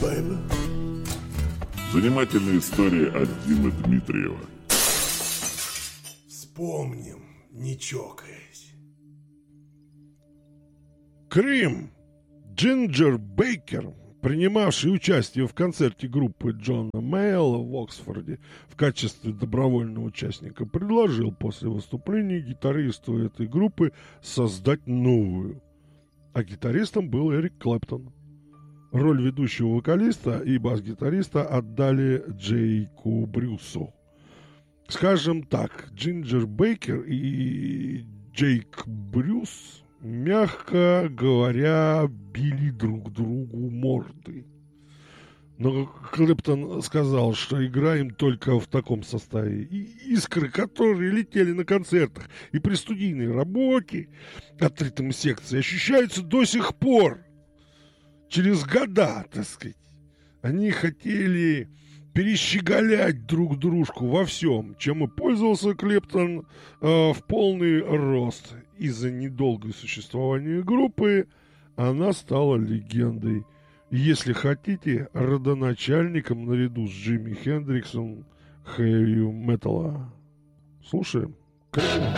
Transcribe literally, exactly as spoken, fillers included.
baby. Занимательная история от Димы Дмитриева. Вспомним, не чокаясь. Крим. Джинджер Бейкер, принимавший участие в концерте группы Джона Мейла в Оксфорде в качестве добровольного участника, предложил после выступления гитаристу этой группы создать новую. А гитаристом был Эрик Клэптон. Роль ведущего вокалиста и бас-гитариста отдали Джейку Брюсу. Скажем так, Джинджер Бейкер и Джейк Брюс, мягко говоря, били друг другу морды. Но Клэптон сказал, что играем только в таком составе. И искры, которые летели на концертах и при студийной работе от ритм-секции, ощущаются до сих пор. Через года, так сказать. Они хотели перещеголять друг дружку во всем, чем и пользовался Клэптон э, в полный рост. Из-за недолгого существования группы она стала легендой. Если хотите, родоначальником наряду с Джимми Хендриксом хэви-металла. Слушаем.